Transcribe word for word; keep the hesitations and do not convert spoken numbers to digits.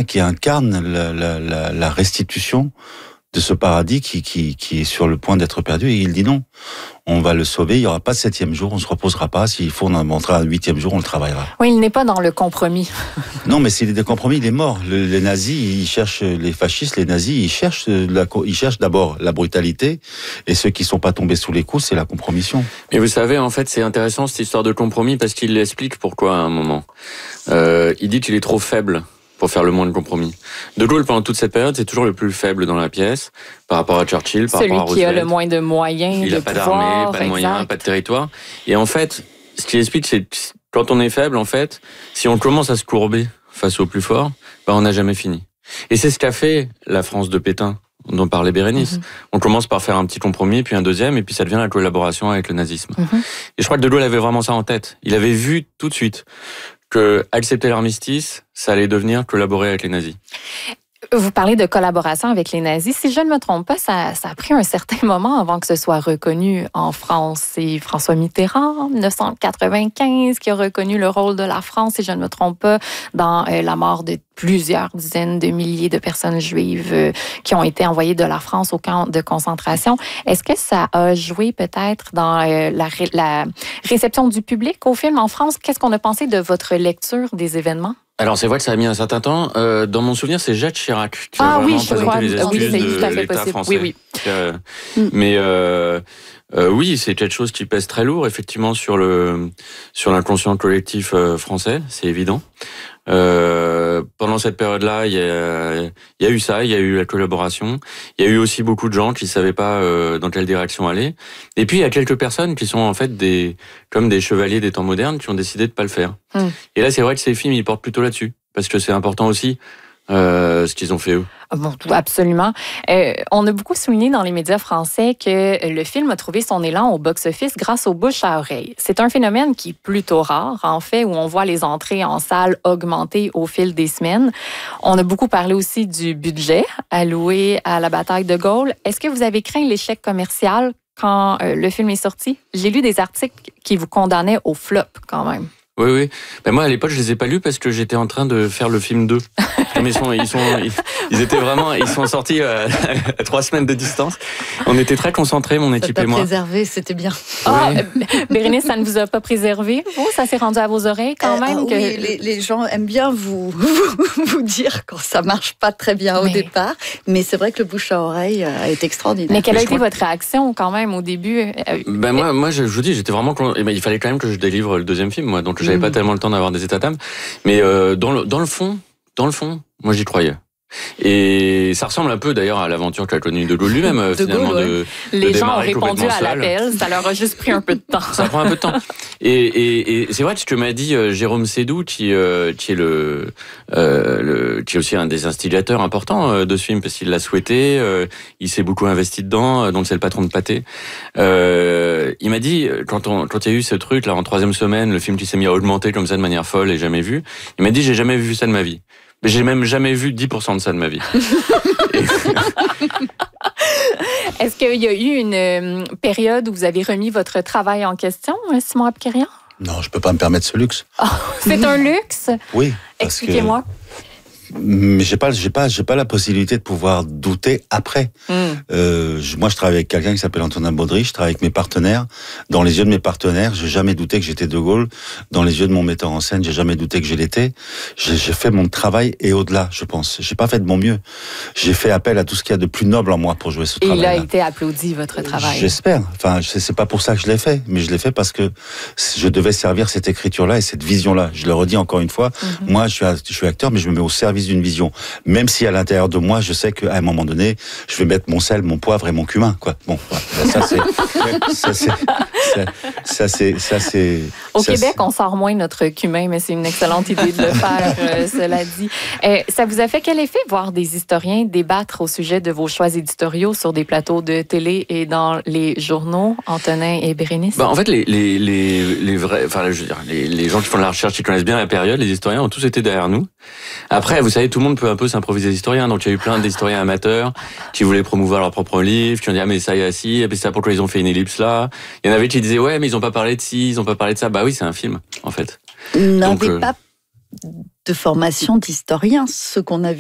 qui incarne la, la, la, la restitution de ce paradis qui, qui, qui est sur le point d'être perdu. Et il dit non, on va le sauver, il n'y aura pas de septième jour, on ne se reposera pas, s'il faut on en montera un huitième jour, on le travaillera. Oui, il n'est pas dans le compromis. Non, mais s'il est des compromis, il est mort. Le, les nazis, ils cherchent, les fascistes, les nazis, ils cherchent, la, ils cherchent d'abord la brutalité, et ceux qui ne sont pas tombés sous les coups, c'est la compromission. Et vous savez, en fait, c'est intéressant cette histoire de compromis, parce qu'il explique pourquoi à un moment. Euh, il dit qu'il est trop faible pour faire le moins de compromis. De Gaulle, pendant toute cette période, c'est toujours le plus faible dans la pièce, par rapport à Churchill, par Celui rapport à Roosevelt. Celui qui a le moins de moyens, il n'a pas d'armée, pas de moyens, pas de territoire. Et en fait, ce qu'il explique, c'est que quand on est faible, en fait, si on commence à se courber face au plus fort, ben on n'a jamais fini. Et c'est ce qu'a fait la France de Pétain, dont parlait Bérénice. Mm-hmm. On commence par faire un petit compromis, puis un deuxième, et puis ça devient la collaboration avec le nazisme. Mm-hmm. Et je crois que De Gaulle avait vraiment ça en tête. Il avait vu tout de suite que accepter l'armistice, ça allait devenir collaborer avec les nazis. Vous parlez de collaboration avec les nazis. Si je ne me trompe pas, ça, ça a pris un certain moment avant que ce soit reconnu en France. C'est François Mitterrand, en dix-neuf cent quatre-vingt-quinze, qui a reconnu le rôle de la France, si je ne me trompe pas, dans euh, la mort de plusieurs dizaines de milliers de personnes juives euh, qui ont été envoyées de la France au camp de concentration. Est-ce que ça a joué peut-être dans euh, la, ré- la réception du public au film en France? Qu'est-ce qu'on a pensé de votre lecture des événements? Alors c'est vrai que ça a mis un certain temps. Euh, dans mon souvenir, c'est Jacques Chirac qui ah, a vraiment oui, présenté les excuses oui, de tout à fait l'État possible. français. Oui, oui. Euh, mm. Mais euh, euh, oui, c'est quelque chose qui pèse très lourd, effectivement, sur le sur l'inconscient collectif euh, français, c'est évident. Euh, pendant cette période-là, il y a, il y a eu ça, il y a eu la collaboration. Il y a eu aussi beaucoup de gens qui ne savaient pas euh, dans quelle direction aller. Et puis, il y a quelques personnes qui sont en fait des comme des chevaliers des temps modernes qui ont décidé de pas le faire. Mm. Et là, c'est vrai que ces films, ils portent plutôt là-dessus. Parce que c'est important aussi euh, ce qu'ils ont fait eux. Bon, absolument. Euh, on a beaucoup souligné dans les médias français que le film a trouvé son élan au box-office grâce aux bouche à oreille. C'est un phénomène qui est plutôt rare, en fait, où on voit les entrées en salle augmenter au fil des semaines. On a beaucoup parlé aussi du budget alloué à la bataille de Gaulle. Est-ce que vous avez craint l'échec commercial quand euh, le film est sorti? J'ai lu des articles qui vous condamnaient au flop, quand même. Oui, oui. Ben moi, à l'époque, je les ai pas lus parce que j'étais en train de faire le film deux. Ils sont, ils sont, ils, ils étaient vraiment, ils sont sortis à, à trois semaines de distance. On était très concentrés, mon équipe et moi. Ça t'a préservé, c'était bien. Ah, oh, Bérénice, ça ne vous a pas préservé, vous? Ça s'est rendu à vos oreilles quand même? Euh, que... Oui, les, les gens aiment bien vous, vous, vous dire quand ça marche pas très bien mais... au départ. Mais c'est vrai que le bouche à oreille a été extraordinaire. Mais quelle mais a été crois... votre réaction quand même au début? Ben moi, moi, je vous dis, j'étais vraiment, eh ben, il fallait quand même que je délivre le deuxième film, moi. Donc j'avais mmh. pas tellement le temps d'avoir des états d'âme. Mais euh, dans le, dans le fond, dans le fond, moi j'y croyais. Et ça ressemble un peu d'ailleurs à l'aventure qu'a connue De Gaulle lui-même, de finalement. Gaulle, ouais. de, Les de gens ont répondu à l'appel, ça leur a juste pris un peu de temps. Ça prend un peu de temps. Et, et, et c'est vrai ce que m'a dit euh, Jérôme Sédou, qui, euh, qui est le, euh, le, qui est aussi un des instigateurs importants euh, de ce film, parce qu'il l'a souhaité, euh, il s'est beaucoup investi dedans, euh, donc c'est le patron de Pathé. Euh, il m'a dit, quand on, quand il y a eu ce truc là en troisième semaine, le film qui s'est mis à augmenter comme ça de manière folle et jamais vu, il m'a dit j'ai jamais vu ça de ma vie. Mais j'ai même jamais vu dix pour cent de ça de ma vie. Est-ce qu'il y a eu une euh, période où vous avez remis votre travail en question, Simon Abkarian? Non, je peux pas me permettre ce luxe. Oh, c'est un luxe? Oui. Expliquez-moi. Mais j'ai pas, j'ai pas, j'ai pas la possibilité de pouvoir douter après. Mm. Euh, moi, je travaille avec quelqu'un qui s'appelle Antonin Baudry. Je travaille avec mes partenaires. Dans les yeux de mes partenaires, j'ai jamais douté que j'étais De Gaulle. Dans les yeux de mon metteur en scène, j'ai jamais douté que je l'étais. J'ai, j'ai fait mon travail et au-delà, je pense. J'ai pas fait de mon mieux. J'ai fait appel à tout ce qu'il y a de plus noble en moi pour jouer ce et travail. Il a été applaudi, votre travail. J'espère. Enfin, c'est pas pour ça que je l'ai fait, mais je l'ai fait parce que je devais servir cette écriture-là et cette vision-là. Je le redis encore une fois. Mm-hmm. Moi, je suis, je suis acteur, mais je me mets au service d'une vision. Même si à l'intérieur de moi, je sais qu'à un moment donné, je vais mettre mon sel, mon poivre et mon cumin, quoi. Bon, voilà. ça c'est, ça c'est, ça, ça c'est, ça c'est. Au ça, Québec, c'est... on sort moins notre cumin, mais c'est une excellente idée de le faire. euh, cela dit, euh, ça vous a fait quel effet voir des historiens débattre au sujet de vos choix éditoriaux sur des plateaux de télé et dans les journaux, Antonin et Bérénice? Ben, en fait, les les les les vrais, enfin, je veux dire, les les gens qui font de la recherche, qui connaissent bien la période, les historiens ont tous été derrière nous. Après, vous savez, tout le monde peut un peu s'improviser historien, donc il y a eu plein d'historiens amateurs qui voulaient promouvoir leur propre livre, qui ont dit ah mais ça y est, si, et puis ça pourquoi ils ont fait une ellipse là. Il y en avait qui disaient ouais mais ils ont pas parlé de ci, ils ont pas parlé de ça. Bah oui, c'est un film en fait. N'avez euh... pas de formation d'historien, ce qu'on a vu.